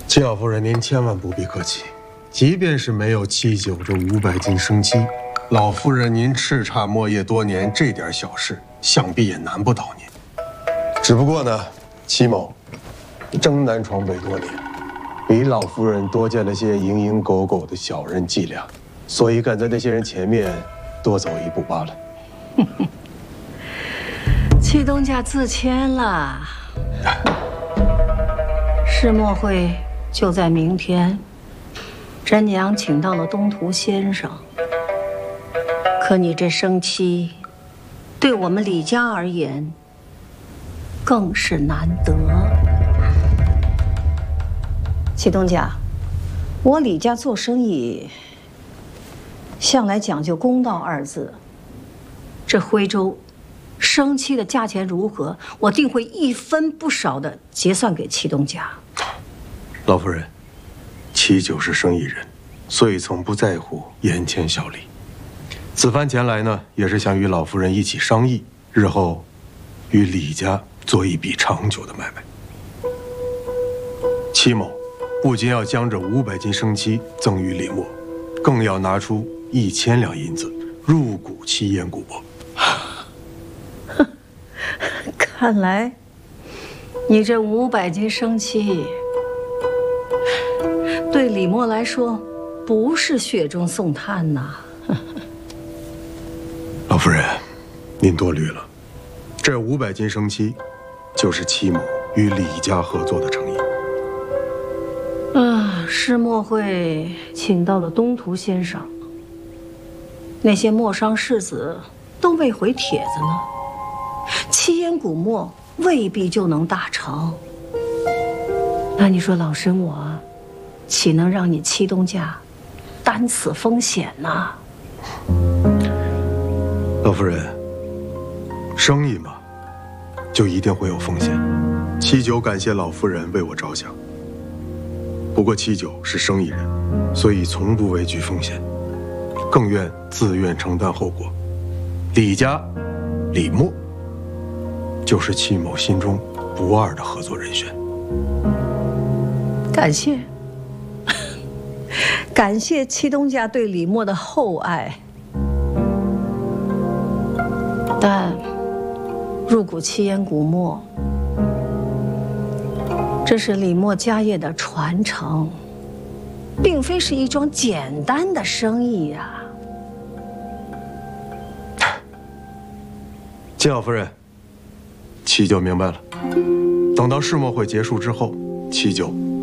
季老夫人，您千万不必客气。即便是没有七九这500斤生漆，老夫人您叱咤墨业多年，这点小事想必也难不倒您。只不过呢，戚某征南闯北多年，比老夫人多见了些蝇营狗苟的小人伎俩，所以敢在那些人前面多走一步罢了。 戚东家自谦了。世墨会就在明天，真娘请到了东图先生。可你这生妻，对我们李家而言，更是难得。戚东家，我李家做生意，向来讲究公道2字。这徽州生漆的价钱如何，我定会1分不少的结算给戚东家。 老夫人，戚九是生意人，所以从不在乎眼前小利。此番前来呢，也是想与老夫人一起商议，日后与李家做一笔长久的买卖。戚某不仅要将这500斤生漆赠与李默，更要拿出1000两银子入股戚烟古墨。 看来，你这500斤生漆，对李默来说，不是雪中送炭呐。 老夫人，您多虑了，这500斤生漆，就是戚某与李家合作的诚意。 世墨会请到了东图先生，那些墨商士子都未回帖子呢。戚烟古墨未必就能大成，那你说老身我，岂能让你戚东家担此风险呢？ 老夫人，生意嘛，就一定会有风险。戚九感谢老夫人为我着想，不过戚九是生意人，所以从不畏惧风险，更自愿承担后果。李家，李默，就是戚某心中不二的合作人选。 感谢，感谢戚东家对李默的厚爱。但入股戚烟古墨，这是李默家业的传承，并非是一桩简单的生意呀。 季老夫人，戚九明白了。等到世墨会结束之后，戚九